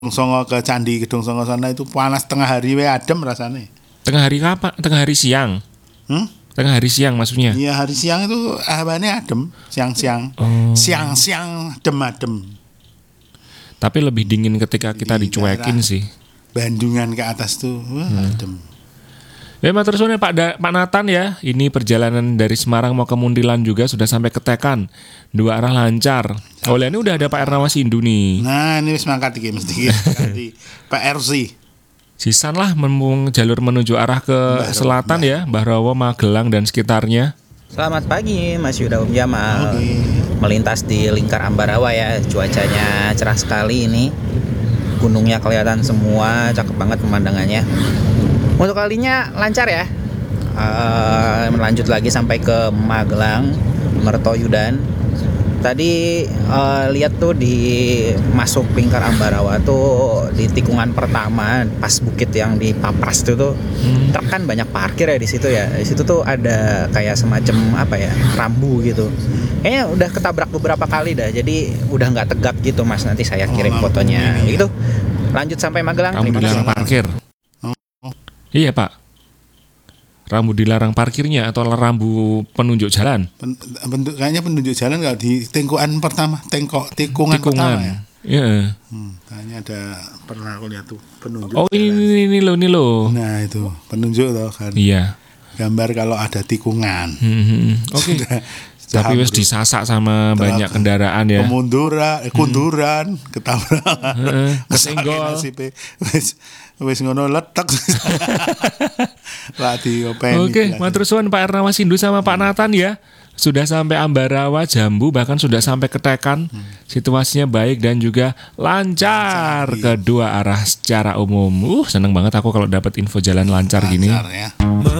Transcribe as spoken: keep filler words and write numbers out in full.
Songo ke Candi Gedung Songo sana itu panas tengah hari we adem rasanya. Tengah hari kapan? Tengah hari siang. Hmm? Tengah hari siang maksudnya. Iya, hari siang itu hawannya adem, siang-siang. Oh. Siang-siang adem-adem. Tapi lebih dingin ketika kita Di dicuekin daerah sih. Bandungan ke atas tuh, wah, Hmm. adem. Ya terus nih Pak da- Pak Nathan ya, ini perjalanan dari Semarang mau ke Muntilan juga sudah sampai ke Tekan, dua arah lancar. Oh ini udah ada Pak Ernawas Indu nih. Nah, ini wis mangkat iki mesti di P R C. Sisan lah memung jalur menuju arah ke Mbah selatan Mbah. ya, Mbah Rawo, Magelang dan sekitarnya. Selamat pagi Mas Yuda Om Jamal. Oke. Melintas di lingkar Ambarawa ya, cuacanya cerah sekali ini. Gunungnya kelihatan semua, cakep banget pemandangannya. Untuk kalinya lancar ya. Uh, lanjut lagi sampai ke Magelang, Mertoyudan. Tadi uh, lihat tuh di masuk lingkar Ambarawa tuh di tikungan pertama pas bukit yang di Papras itu tuh Hmm. truk kan banyak parkir ya di situ ya. Di situ tuh ada kayak semacam apa ya, rambu gitu. Kayaknya udah ketabrak beberapa kali dah. Jadi udah nggak tegak gitu Mas. Nanti saya kirim Oh, fotonya. lampu ini. Gitu. Lanjut sampai Magelang. Rambu Terima dilarang kasih. parkir. Oh. Iya Pak. Rambu dilarang parkirnya atau rambu penunjuk jalan? Pen- bentuk kayaknya penunjuk jalan kalau di tengkokan pertama, tengkok tikungan, pertama ya. Iya. Hmm, kayaknya ada pernah aku lihat tuh penunjuk. Oh ini jalan. ini ini loh ini loh. Nah, itu penunjuk tuh kan. Iya. Gambar kalau ada tikungan. Hmm, hmm. Oke. Sudah- Tapi sudah wis disasak sama Truk. banyak kendaraan ya. Kemunduran, eh, kunduran, ketabrak. Heeh, kesenggol. Nasibe wis wis ngono letek. Lah diopeni. Oke, matur suwun Pak Ernawas Indu sama Pak Nathan ya. Sudah sampai Ambarawa, Jambu, bahkan sudah sampai ke Tekan. Situasinya baik dan juga lancar Lancar, iya. kedua arah secara umum. Uh, seneng banget aku kalau dapat info jalan lancar, gini. Lancar ya.